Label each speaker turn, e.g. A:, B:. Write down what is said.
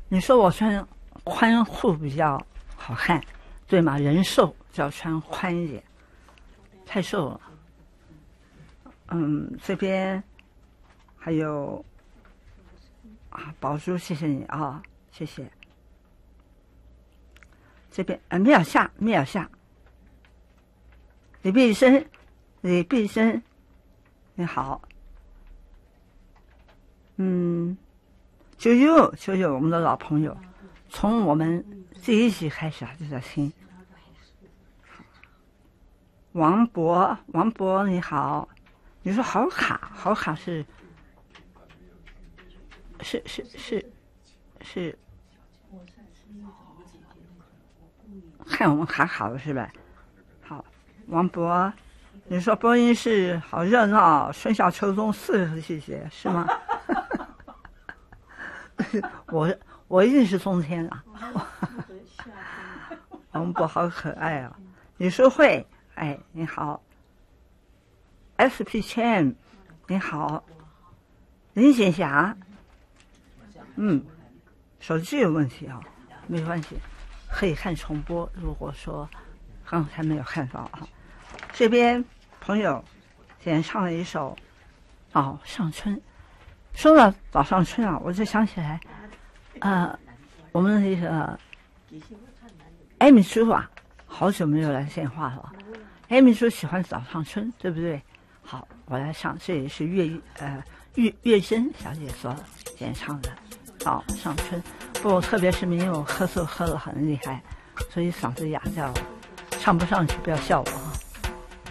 A: 你说我穿宽裤比较好看，对吗？人瘦就要穿宽一点，太瘦了。这边还有宝珠，谢谢你啊，谢谢。这边米尔夏，李碧生，你好。九九，我们的老朋友，从我们第一集开始就在听。王博你好，你说好卡是看我们卡的是吧？好，王博，你说播音室好热闹，春夏秋冬4个季节是吗？我一定是冬天啊。王博好可爱啊！李淑慧，哎，你好。SP Chen， 你好。林显霞，手机有问题啊，没关系，可以看重播。如果说刚才没有看到啊，这边朋友点唱了一首《早上春》。说到早上春啊，我就想起来，我们那个艾米叔啊，好久没有来电话了。艾米叔喜欢早上春，对不对？好，我来唱，这也是月珍小姐所演唱的《早上春》。不过特别是因为我喝酒喝得很厉害，所以嗓子哑掉了，唱不上去，不要笑我。